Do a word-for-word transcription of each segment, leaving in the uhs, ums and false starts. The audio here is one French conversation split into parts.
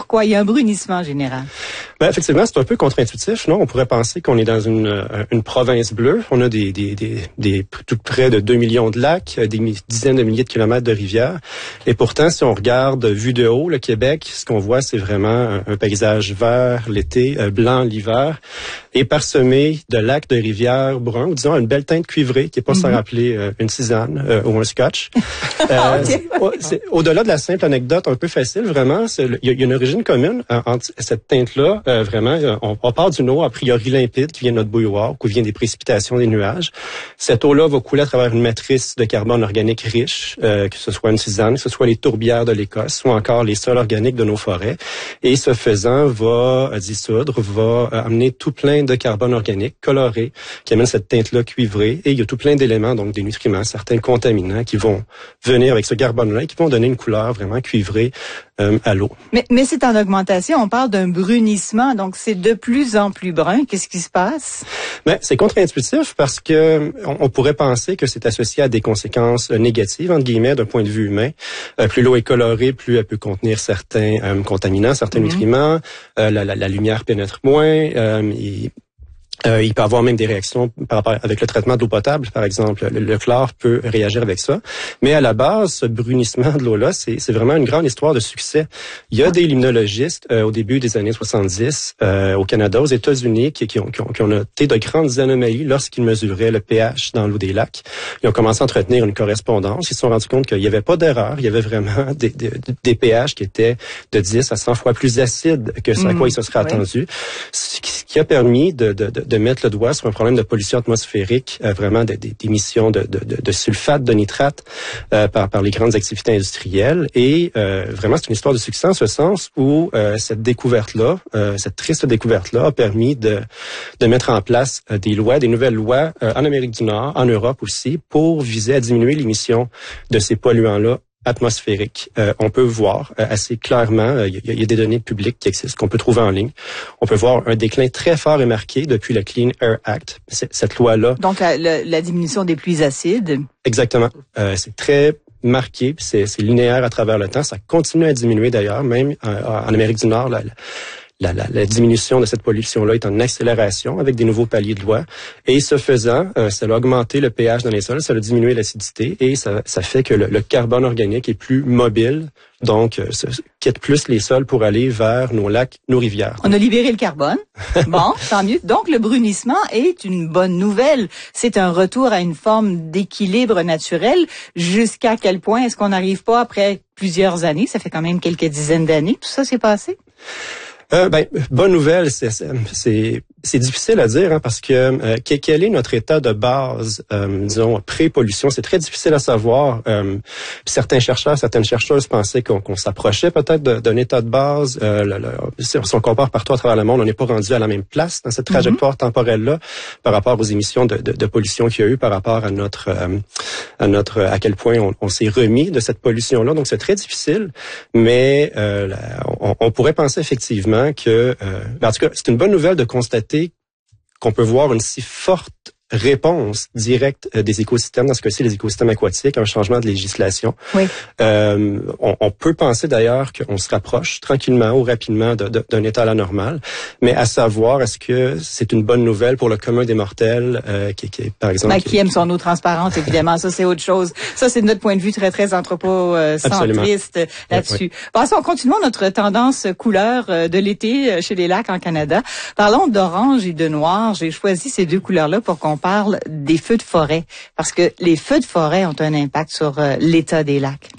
Pourquoi il y a un brunissement général? Ben, effectivement, c'est un peu contre-intuitif, non? On pourrait penser qu'on est dans une, une province bleue. On a des, des, des, des tout près de deux millions de lacs, des dizaines de milliers de kilomètres de rivières. Et pourtant, si on regarde vu de haut le Québec, ce qu'on voit, c'est vraiment un, un paysage vert l'été, euh, blanc l'hiver, et parsemé de lacs, de rivières bruns, ou disons une belle teinte cuivrée qui est pas mm-hmm. sans rappeler euh, une tisane euh, ou un scotch. euh, okay. c'est, au-delà de la simple anecdote un peu facile, vraiment, il y, y a une origine commune euh, entre cette teinte-là. Euh, vraiment, on, on part d'une eau a priori limpide qui vient de notre bouilloire, qui vient des précipitations des nuages. Cette eau-là va couler à travers une matrice de carbone organique riche, euh, que ce soit une tisane, que ce soit les tourbières de l'Écosse ou encore les sols organiques de nos forêts. Et ce faisant, va euh, dissoudre, va euh, amener tout plein de carbone organique coloré qui amène cette teinte-là cuivrée. Et il y a tout plein d'éléments, donc des nutriments, certains contaminants qui vont venir avec ce carbone-là et qui vont donner une couleur vraiment cuivrée euh, à l'eau. Mais, mais c'est en augmentation. On parle d'un brunissement. Donc, c'est de plus en plus brun. Qu'est-ce qui se passe? Ben, c'est contre-intuitif parce que on, on pourrait penser que c'est associé à des conséquences négatives, entre guillemets, d'un point de vue humain. Euh, plus l'eau est colorée, plus elle peut contenir certains euh, contaminants, certains mm-hmm. nutriments. Euh, la, la, la lumière pénètre moins. Euh, et, Euh, il peut avoir même des réactions par rapport avec le traitement de l'eau potable, par exemple. Le, le chlore peut réagir avec ça. Mais à la base, ce brunissement de l'eau-là, c'est, c'est vraiment une grande histoire de succès. Il y a des limnologistes euh, au début des années soixante-dix euh, au Canada, aux États-Unis, qui, qui, ont, qui, ont, qui ont noté de grandes anomalies lorsqu'ils mesuraient le pH dans l'eau des lacs. Ils ont commencé à entretenir une correspondance. Ils se sont rendus compte qu'il n'y avait pas d'erreur. Il y avait vraiment des, des, des pH qui étaient de dix à cent fois plus acides que ce à quoi ils se seraient attendus. Ce qui a permis de, de, de de mettre le doigt sur un problème de pollution atmosphérique, euh, vraiment d'émissions de, de, de, de sulfate, de nitrate euh, par, par les grandes activités industrielles. Et euh, vraiment, c'est une histoire de succès en ce sens où euh, cette découverte-là, euh, cette triste découverte-là a permis de, de mettre en place euh, des lois, des nouvelles lois euh, en Amérique du Nord, en Europe aussi, pour viser à diminuer l'émission de ces polluants-là atmosphérique. Euh, on peut voir euh, assez clairement, il euh, y, y a des données publiques qui existent, qu'on peut trouver en ligne. On peut voir un déclin très fort et marqué depuis le Clean Air Act, c'est, cette loi-là. Donc, la, la, la diminution des pluies acides. Exactement. Euh, c'est très marqué, puis c'est, c'est linéaire à travers le temps. Ça continue à diminuer d'ailleurs, même euh, en Amérique du Nord. La, La, la, la diminution de cette pollution-là est en accélération avec des nouveaux paliers de loi. Et ce faisant, euh, ça a augmenté le pH dans les sols, ça a diminué l'acidité et ça, ça fait que le, le carbone organique est plus mobile, donc euh, ça quitte plus les sols pour aller vers nos lacs, nos rivières. On a libéré le carbone. Bon, tant mieux. Donc, le brunissement est une bonne nouvelle. C'est un retour à une forme d'équilibre naturel. Jusqu'à quel point est-ce qu'on n'arrive pas après plusieurs années? Ça fait quand même quelques dizaines d'années. Tout ça s'est passé? Euh, ben, bonne nouvelle, c'est, c'est, c'est difficile à dire hein, parce que euh, quel est notre état de base, euh, disons, pré-pollution, c'est très difficile à savoir. Euh, certains chercheurs, certaines chercheuses pensaient qu'on, qu'on s'approchait peut-être de, d'un état de base. Euh, le, le, si on compare partout à travers le monde, on n'est pas rendu à la même place dans cette trajectoire mm-hmm. temporelle-là par rapport aux émissions de, de, de pollution qu'il y a eu, par rapport à notre, euh, à notre, à quel point on, on s'est remis de cette pollution-là. Donc c'est très difficile, mais euh, la, on, on pourrait penser effectivement que, euh, en tout cas, c'est une bonne nouvelle de constater qu'on peut voir une si forte réponse directe euh, des écosystèmes, dans ce cas-ci les écosystèmes aquatiques, un changement de législation. Oui. Euh, on, on peut penser d'ailleurs qu'on se rapproche tranquillement ou rapidement de, de, d'un état à la normale, mais à savoir, est-ce que c'est une bonne nouvelle pour le commun des mortels, euh, qui, qui par exemple... Ben, qui, qui aime son eau transparente, évidemment, ça c'est autre chose. Ça c'est de notre point de vue très, très anthropocentriste là-dessus. Oui. Passons, continuons notre tendance couleur de l'été chez les lacs en Canada. Parlons d'orange et de noir. J'ai choisi ces deux couleurs-là pour qu'on parle des feux de forêt, parce que les feux de forêt ont un impact sur euh, l'état des lacs.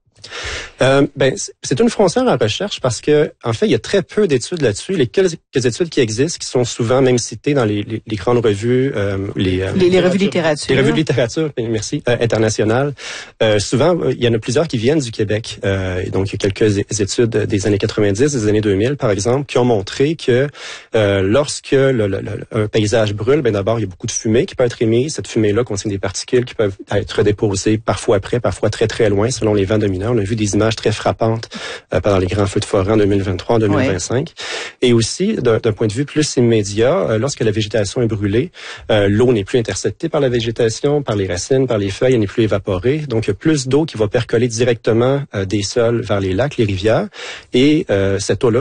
Euh, ben, c'est une frontière en recherche parce que, en fait, il y a très peu d'études là-dessus. Les quelques études qui existent, qui sont souvent même citées dans les, les, les grandes revues, euh, les, les, les revues de littérature, les revues de littérature, merci, euh, internationales. Euh, souvent, il y en a plusieurs qui viennent du Québec. Euh, et donc, il y a quelques études des années quatre-vingt-dix, des années deux mille, par exemple, qui ont montré que euh, lorsque le, le, le, un paysage brûle, ben d'abord, il y a beaucoup de fumée qui peut être émise. Cette fumée-là contient des particules qui peuvent être déposées parfois après, parfois très très loin, selon les vents dominants. On a vu des images très frappantes euh, pendant les grands feux de forêt en deux mille vingt-trois, en deux mille vingt-cinq. Ouais. Et aussi, d'un, d'un point de vue plus immédiat, euh, lorsque la végétation est brûlée, euh, l'eau n'est plus interceptée par la végétation, par les racines, par les feuilles, elle n'est plus évaporée. Donc, il y a plus d'eau qui va percoler directement euh, des sols vers les lacs, les rivières. Et euh, cette eau-là